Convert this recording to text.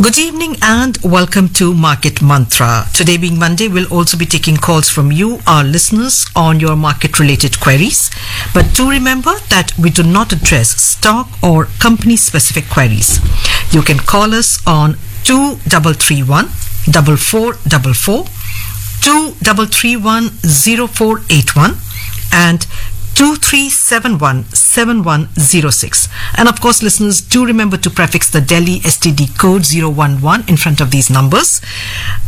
Good evening and welcome to Market Mantra. Today being Monday, we'll also be taking calls from you, our listeners, on your market-related queries. But do remember that we do not address stock or company-specific queries. You can call us on 2331 4444, 2331 0481 and 2371-7106. And of course, listeners, do remember to prefix the Delhi STD code 011 in front of these numbers.